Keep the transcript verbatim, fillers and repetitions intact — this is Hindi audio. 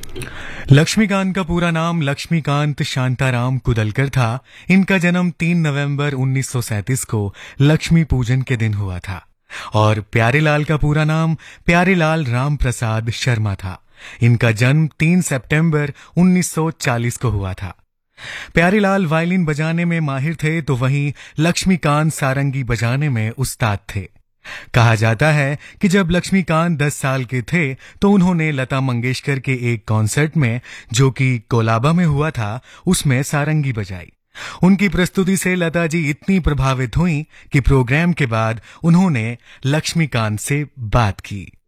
लक्ष्मीकांत का पूरा नाम लक्ष्मीकांत शांताराम कुदलकर था। इनका जन्म तीन नवंबर उन्नीस सौ सैंतीस को लक्ष्मी पूजन के दिन हुआ था और प्यारेलाल का पूरा नाम प्यारेलाल राम प्रसाद शर्मा था। इनका जन्म तीन सितंबर उन्नीस सौ चालीस को हुआ था। प्यारेलाल वायलिन बजाने में माहिर थे तो वहीं लक्ष्मीकांत सारंगी बजाने में उस्ताद थे। कहा जाता है कि जब लक्ष्मीकांत दस साल के थे तो उन्होंने लता मंगेशकर के एक कॉन्सर्ट में, जो कि कोलाबा में हुआ था, उसमें सारंगी बजाई। उनकी प्रस्तुति से लता जी इतनी प्रभावित हुई कि प्रोग्राम के बाद उन्होंने लक्ष्मीकांत से बात की।